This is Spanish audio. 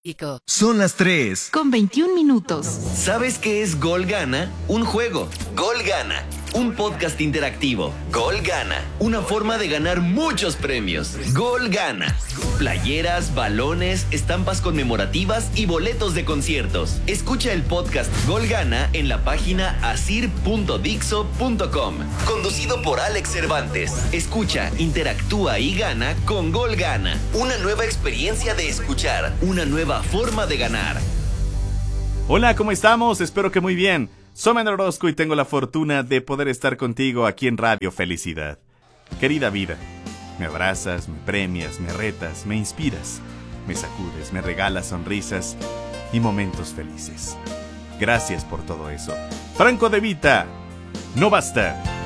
Son las 3. Con 21 minutos. ¿Sabes qué es Gol Gana? Un juego. Gol Gana. Un podcast interactivo. Gol Gana. Una forma de ganar muchos premios. Gol Gana. Playeras, balones, estampas conmemorativas y boletos de conciertos. Escucha el podcast Gol Gana en la página asir.dixo.com. Conducido por Alex Cervantes. Escucha, interactúa y gana con Gol Gana. Una nueva experiencia de escuchar. Una nueva forma de ganar. Hola, ¿cómo estamos? Espero que muy bien. Soy Manuel Orozco y tengo la fortuna de poder estar contigo aquí en Radio Felicidad. Querida vida, me abrazas, me premias, me retas, me inspiras, me sacudes, me regalas sonrisas y momentos felices. Gracias por todo eso. Franco De Vita, no basta.